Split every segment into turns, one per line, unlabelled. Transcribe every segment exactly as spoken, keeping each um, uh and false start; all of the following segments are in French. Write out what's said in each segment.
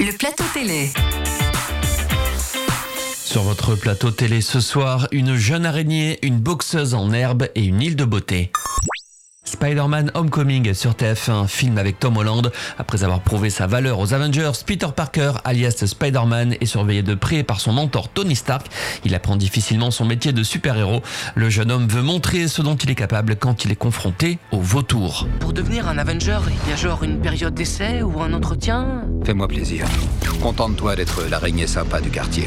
Le plateau télé.
Sur votre plateau télé ce soir, une jeune araignée, une boxeuse en herbe et une île de beauté. Spider-Man Homecoming sur T F un, film avec Tom Holland. Après avoir prouvé sa valeur aux Avengers, Peter Parker, alias Spider-Man, est surveillé de près par son mentor Tony Stark. Il apprend difficilement son métier de super-héros. Le jeune homme veut montrer ce dont il est capable quand il est confronté au vautour.
Pour devenir un Avenger, il y a genre une période d'essai ou un entretien?
Fais-moi plaisir. Contente-toi d'être l'araignée sympa du quartier.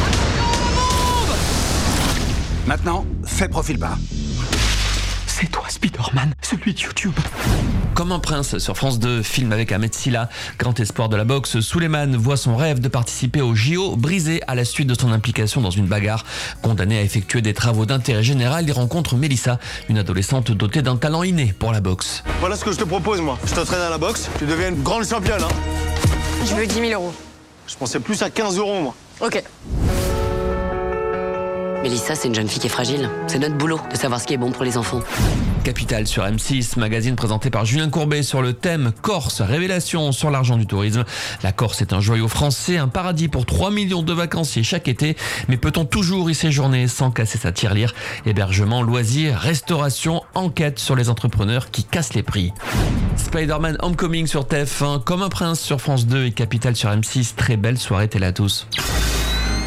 Maintenant, fais profil bas.
C'est toi, Spider-Man, celui de YouTube.
Comme un prince sur France deux, film avec Ahmed Silla. Grand espoir de la boxe, Souleymane voit son rêve de participer au J O brisé à la suite de son implication dans une bagarre. Condamné à effectuer des travaux d'intérêt général, il rencontre Mélissa, une adolescente dotée d'un talent inné pour la boxe.
Voilà ce que je te propose, moi. Je t'entraîne à la boxe, tu deviens une grande championne, hein.
Je veux dix mille euros.
Je pensais plus à quinze euros, moi.
Ok.
Mélissa, c'est une jeune fille qui est fragile. C'est notre boulot de savoir ce qui est bon pour les enfants.
Capital sur M six, magazine présenté par Julien Courbet sur le thème Corse, révélation sur l'argent du tourisme. La Corse est un joyau français, un paradis pour trois millions de vacanciers chaque été. Mais peut-on toujours y séjourner sans casser sa tirelire? Hébergement, loisirs, restauration, enquête sur les entrepreneurs qui cassent les prix. Spider-Man Homecoming sur T F un, Comme un prince sur France deux et Capital sur M six. Très belle soirée télé à tous.